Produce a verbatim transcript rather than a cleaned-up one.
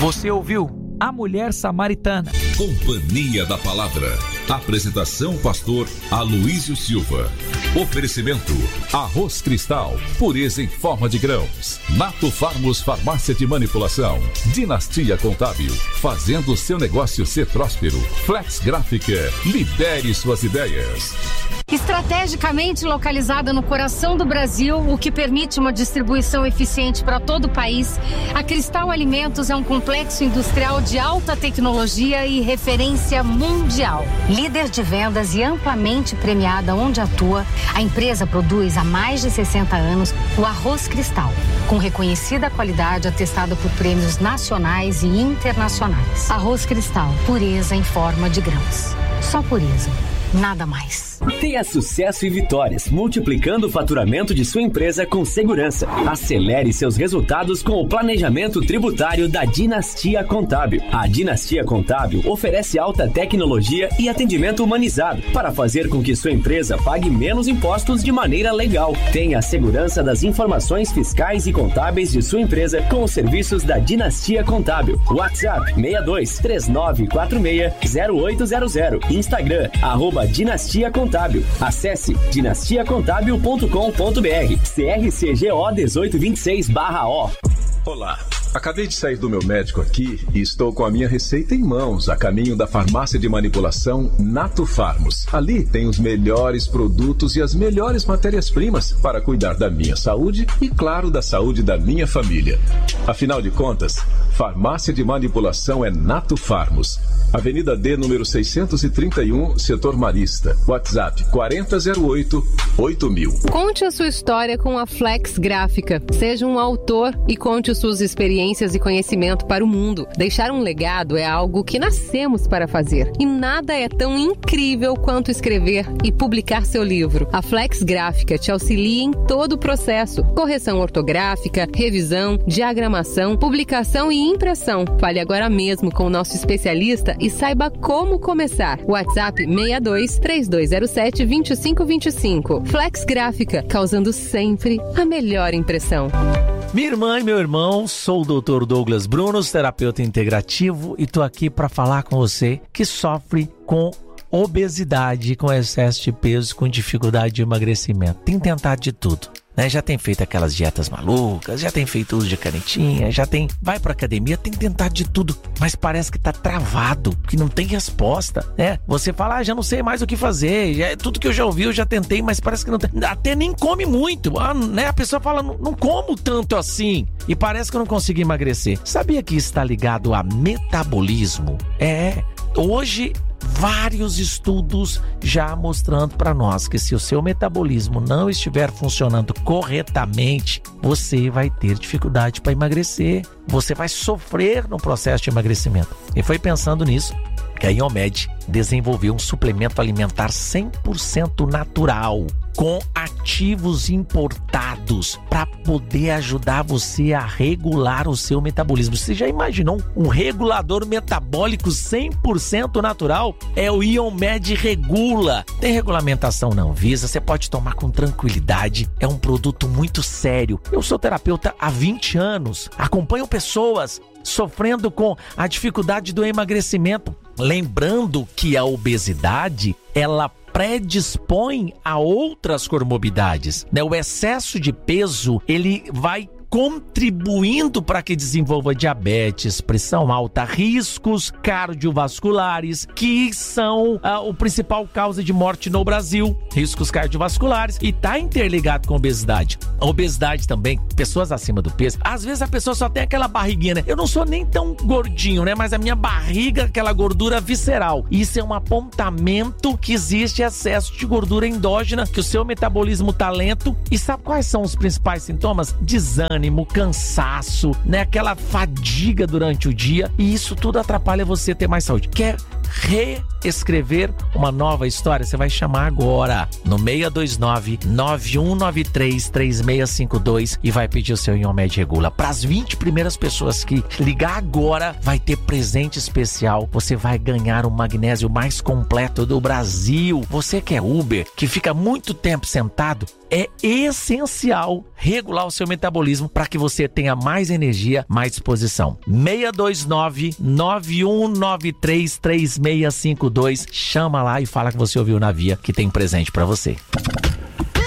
Você ouviu A Mulher Samaritana. Companhia da Palavra. Apresentação pastor Aloísio Silva. Oferecimento Arroz Cristal, pureza em forma de grãos. Nato Farmos Farmácia de Manipulação. Dinastia Contábil, fazendo seu negócio ser próspero. Flex Gráfica, lidere suas ideias. Estrategicamente localizada no coração do Brasil, o que permite uma distribuição eficiente para todo o país, a Cristal Alimentos é um complexo industrial de alta tecnologia e referência mundial. Líder de vendas e amplamente premiada onde atua, a empresa produz há mais de sessenta anos o Arroz Cristal, com reconhecida qualidade atestada por prêmios nacionais e internacionais. Arroz Cristal, pureza em forma de grãos. Só pureza, nada mais. Tenha sucesso e vitórias, multiplicando o faturamento de sua empresa com segurança. Acelere seus resultados com o planejamento tributário da Dinastia Contábil. A Dinastia Contábil oferece alta tecnologia e atendimento humanizado para fazer com que sua empresa pague menos impostos de maneira legal. Tenha a segurança das informações fiscais e contábeis de sua empresa com os serviços da Dinastia Contábil. WhatsApp seis dois três nove quatro seis zero oito zero zero. Instagram, arroba Dinastia Contábil. Acesse dinastia contábil ponto com ponto b r. C R C G O dezoito vinte e seis barra O. Olá, acabei de sair do meu médico aqui e estou com a minha receita em mãos, a caminho da farmácia de manipulação Nato Farmos. Ali tem os melhores produtos e as melhores matérias-primas para cuidar da minha saúde e, claro, da saúde da minha família. Afinal de contas, farmácia de manipulação é Nato Farmos. Avenida D, número seiscentos e trinta e um, Setor Marista. WhatsApp quatro zero zero oito oito mil. Conte a sua história com a Flex Gráfica. Seja um autor e conte suas experiências e conhecimento para o mundo. Deixar um legado é algo que nascemos para fazer. E nada é tão incrível quanto escrever e publicar seu livro. A Flex Gráfica te auxilia em todo o processo. Correção ortográfica, revisão, diagramação, publicação e impressão. Fale agora mesmo com o nosso especialista e saiba como começar. WhatsApp seis dois três dois zero sete dois cinco dois cinco. Flex Gráfica, causando sempre a melhor impressão. Minha irmã e meu irmão, sou o doutor Douglas Brunos, terapeuta integrativo, e tô aqui para falar com você que sofre com obesidade, com excesso de peso, com dificuldade de emagrecimento. Tem tentado de tudo, né? Já tem feito aquelas dietas malucas, já tem feito uso de canetinha, já tem... vai pra academia, tem tentado de tudo, mas parece que tá travado, que não tem resposta, né? Você fala, ah, já não sei mais o que fazer, já, tudo que eu já ouvi, eu já tentei, mas parece que não tem... Até nem come muito, ah, né? A pessoa fala, não, não como tanto assim, e parece que eu não consigo emagrecer. Sabia que isso está ligado a metabolismo? É, hoje... vários estudos já mostrando para nós que se o seu metabolismo não estiver funcionando corretamente, você vai ter dificuldade para emagrecer, você vai sofrer no processo de emagrecimento. E foi pensando nisso que a Iomed desenvolveu um suplemento alimentar cem por cento natural, com ativos importados, para poder ajudar você a regular o seu metabolismo. Você já imaginou um regulador metabólico cem por cento natural? É o Iomed Regula. Tem regulamentação na Anvisa, você pode tomar com tranquilidade. É um produto muito sério. Eu sou terapeuta há vinte anos, acompanho pessoas sofrendo com a dificuldade do emagrecimento. Lembrando que a obesidade, ela predispõe a outras comorbidades, né? O excesso de peso, ele vai contribuindo para que desenvolva diabetes, pressão alta, riscos cardiovasculares, que são ah, o principal causa de morte no Brasil, riscos cardiovasculares, e está interligado com a obesidade. A obesidade também, pessoas acima do peso, às vezes a pessoa só tem aquela barriguinha, né? Eu não sou nem tão gordinho, né? Mas a minha barriga, aquela gordura visceral. Isso é um apontamento que existe excesso de gordura endógena, que o seu metabolismo tá lento. E sabe quais são os principais sintomas? Desânimo, cansaço, né? Aquela fadiga durante o dia, e isso tudo atrapalha você ter mais saúde. Quer reescrever uma nova história, você vai chamar agora no seis dois nove, nove um nove três, três seis cinco dois e vai pedir o seu Ionmed Regula. Para as vinte primeiras pessoas que ligar agora, vai ter presente especial. Você vai ganhar o magnésio mais completo do Brasil. Você que é Uber, que fica muito tempo sentado, é essencial regular o seu metabolismo para que você tenha mais energia, mais disposição. seis dois nove, nove um nove três, três seis cinco dois. Chama lá e fala que você ouviu na Via, que tem presente para você.